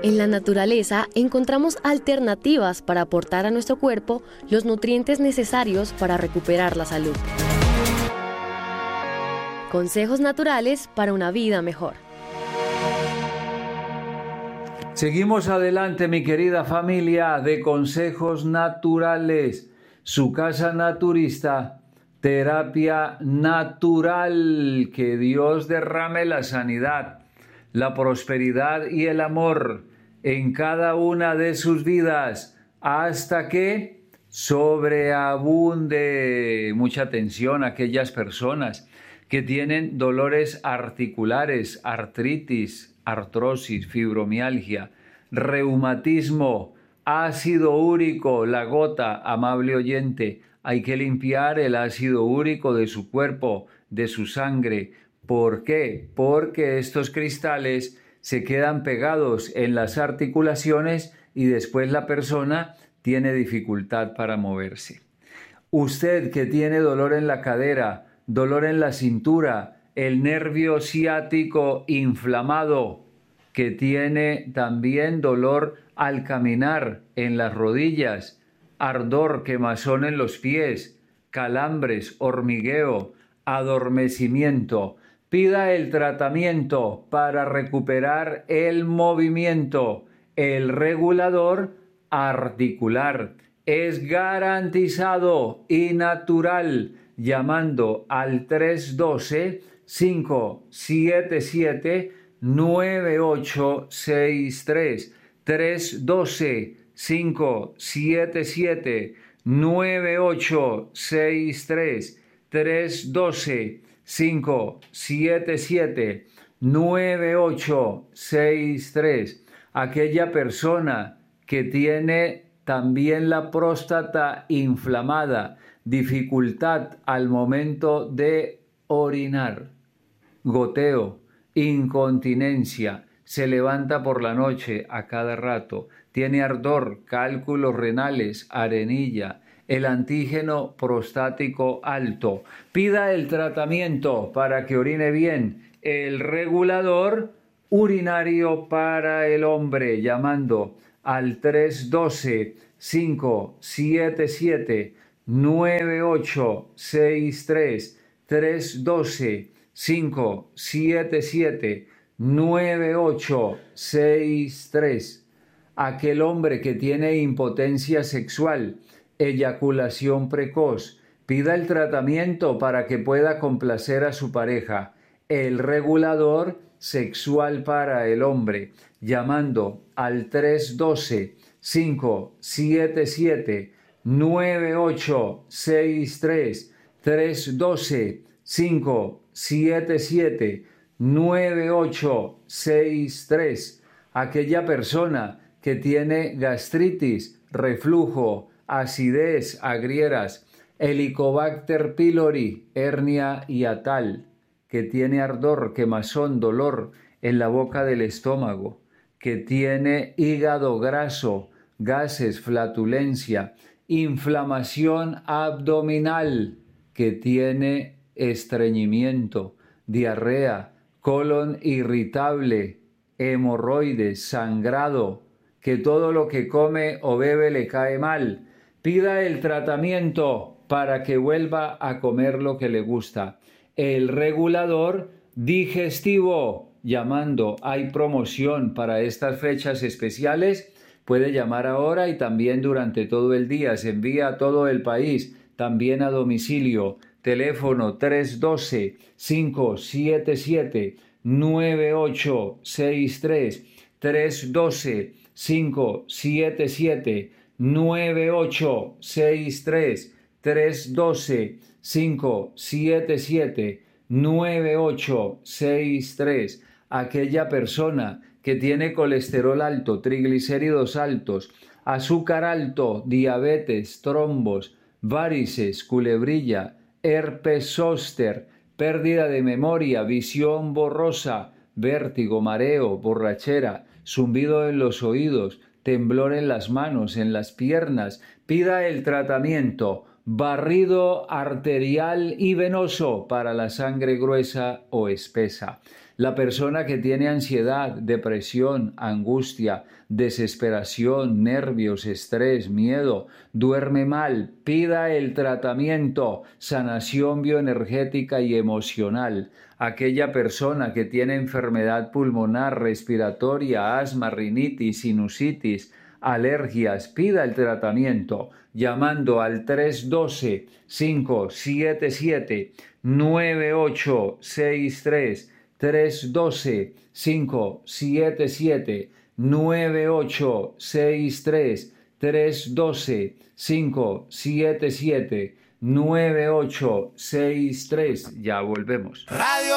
En la naturaleza encontramos alternativas para aportar a nuestro cuerpo los nutrientes necesarios para recuperar la salud. Consejos naturales para una vida mejor. Seguimos adelante, mi querida familia de Consejos Naturales, su casa naturista, terapia natural. Que Dios derrame la sanidad, la prosperidad y el amor en cada una de sus vidas, hasta que sobreabunde. Mucha atención a aquellas personas que tienen dolores articulares, artritis, artrosis, fibromialgia, reumatismo, ácido úrico, la gota, amable oyente. Hay que limpiar el ácido úrico de su cuerpo, de su sangre. ¿Por qué? Porque estos cristales se quedan pegados en las articulaciones y después la persona tiene dificultad para moverse. Usted que tiene dolor en la cadera, dolor en la cintura, el nervio ciático inflamado, que tiene también dolor al caminar en las rodillas, ardor, quemazón en los pies, calambres, hormigueo, adormecimiento. Pida el tratamiento para recuperar el movimiento. El regulador articular es garantizado y natural llamando al 312-577-9863. 312-577-9863. 312-577-9863. Aquella persona que tiene también la próstata inflamada, dificultad al momento de orinar, goteo, incontinencia, se levanta por la noche a cada rato, tiene ardor, cálculos renales, arenilla, el antígeno prostático alto. Pida el tratamiento para que orine bien, el regulador urinario para el hombre, llamando al 312-577-9863. 312-577-9863. Aquel hombre que tiene impotencia sexual, eyaculación precoz, pida el tratamiento para que pueda complacer a su pareja, el regulador sexual para el hombre, llamando al 312-577-9863. 312-577-9863. Aquella persona que tiene gastritis, reflujo, acidez, agrieras, Helicobacter pylori, hernia hiatal, que tiene ardor, quemazón, dolor en la boca del estómago, que tiene hígado graso, gases, flatulencia, inflamación abdominal, que tiene estreñimiento, diarrea, colon irritable, hemorroides, sangrado, que todo lo que come o bebe le cae mal. Pida el tratamiento para que vuelva a comer lo que le gusta. El regulador digestivo, llamando, hay promoción para estas fechas especiales. Puede llamar ahora y también durante todo el día. Se envía a todo el país, también a domicilio. Teléfono 312-577-9863. 312-577-9863. 312-577-9863. Aquella persona que tiene colesterol alto, triglicéridos altos, azúcar alto, diabetes, trombos, varices, culebrilla, herpes zóster, pérdida de memoria, visión borrosa, vértigo, mareo, borrachera, zumbido en los oídos, temblor en las manos, en las piernas. Pida el tratamiento, barrido arterial y venoso para la sangre gruesa o espesa. La persona que tiene ansiedad, depresión, angustia, desesperación, nervios, estrés, miedo, duerme mal, pida el tratamiento, sanación bioenergética y emocional. Aquella persona que tiene enfermedad pulmonar, respiratoria, asma, rinitis, sinusitis, alergias, pida el tratamiento llamando al 312-577-9863, 312-577-9863, 312-577-9863. Ya volvemos.